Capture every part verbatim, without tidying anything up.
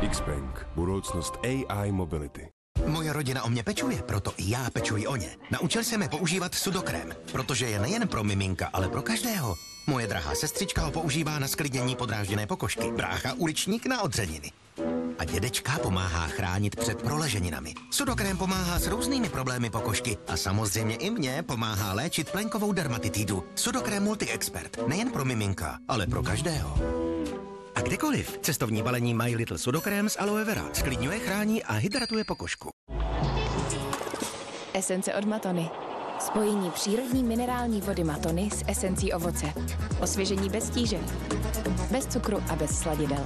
X-Bank. Budoucnost A I mobility. Moje rodina o mě pečuje, proto i já pečuji o ně. Naučil jsem je používat sudokrém, protože je nejen pro miminka, ale pro každého. Moje drahá sestřička ho používá na sklidnění podrážděné pokožky, brácha uličník na odřeniny. A dědečka pomáhá chránit před proleženinami. Sudokrém pomáhá s různými problémy pokožky a samozřejmě i mě pomáhá léčit plenkovou dermatitidu. Sudokrém Multi-Expert, nejen pro miminka, ale pro každého. A kdekoliv. Cestovní balení My Little Sudokrém z aloe vera. Sklidňuje, chrání a hydratuje pokožku. Esence od Matony. Spojení přírodní minerální vody Matony s esencí ovoce. Osvěžení bez tíže. Bez cukru a bez sladidel.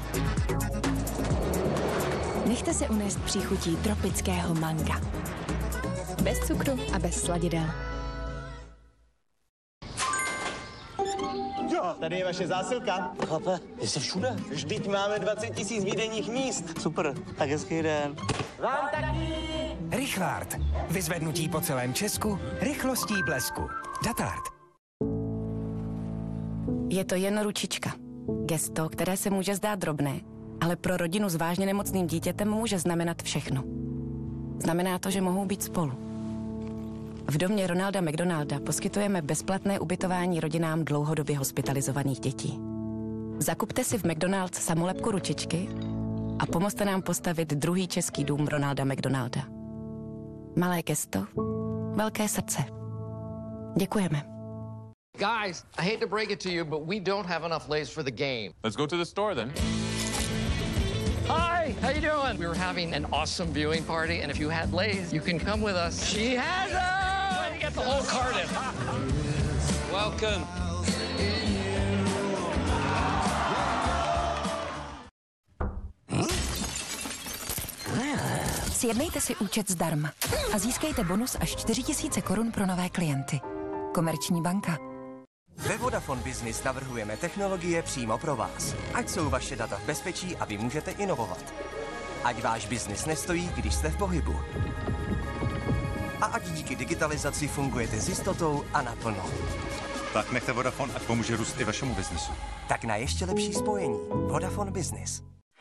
Nechte se unést příchutí tropického manga. Bez cukru a bez sladidel. Jo, tady je vaše zásilka. Chlape, jsi všude? Vždyť máme dvacet tisíc výdejních míst. Super, tak hezký den. Vám taky! Richlard. Vyzvednutí po celém Česku, rychlostí blesku. Datard. Je to jen ručička. Gesto, které se může zdát drobné, ale pro rodinu s vážně nemocným dítětem může znamenat všechno. Znamená to, že mohou být spolu. V domě Ronalda McDonalda poskytujeme bezplatné ubytování rodinám dlouhodobě hospitalizovaných dětí. Zakupte si v McDonald's samolepku ručičky a pomozte nám postavit druhý český dům Ronalda McDonalda. Malé gesto, velké srdce. Děkujeme. Guys, I hate to break it to you, but we don't have enough Lay's for the game. Let's go to the store then. Hi, how you doing? We were having an awesome viewing party, and if you had Lay's, you can come with us. She has them! Way to get the whole carton. Welcome. Sjednejte si účet zdarma a získejte bonus až čtyři tisíce korun pro nové klienty. Komerční banka. Ve Vodafone Business navrhujeme technologie přímo pro vás. Ať jsou vaše data v bezpečí a vy můžete inovovat. Ať váš biznis nestojí, když jste v pohybu. A ať díky digitalizaci fungujete s jistotou a naplno. Tak nechte Vodafone, ať pomůže růst i vašemu biznesu. Tak na ještě lepší spojení. Vodafone Business.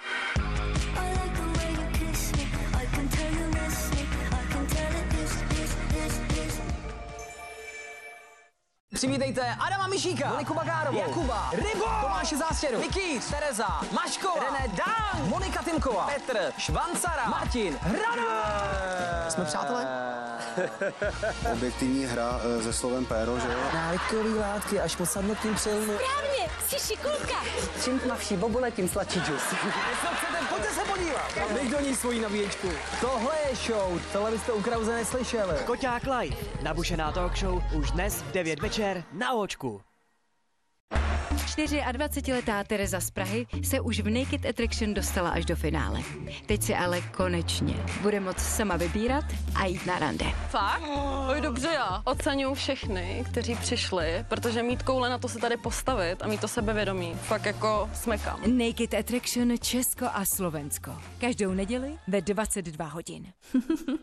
Přivítejte Adama Mišíka, Moniku Bagárovou, Jakuba, Rybo, Tomáše Zástěru, Vicky, Tereza, Maškova, René Dan, Monika Timková, Petr, Švancara, Martin, Hrana. Jsme přátelé? Objektivní hra se slovem péro, že jo? Návykový látky až po sadnutím přilnu. Správně, jsi šikulka. Čím tmavší bobule, tím sladší džus. Pojďte se podívat. Dej do ní svoji nabíječku. Tohle je show, tohle byste u Krause neslyšeli. Koťák Live, nabušená talk show, už dnes v devět večer na Očku. dvacetičtyřletá Tereza z Prahy se už v Naked Attraction dostala až do finále. Teď si ale konečně bude moct sama vybírat a jít na rande. Fakt? Oj, dobře já. Oceňuju všechny, kteří přišli, protože mít koule na to se tady postavit a mít to sebevědomí. Fakt jako smekám. Naked Attraction Česko a Slovensko. Každou neděli ve dvacet dva hodin.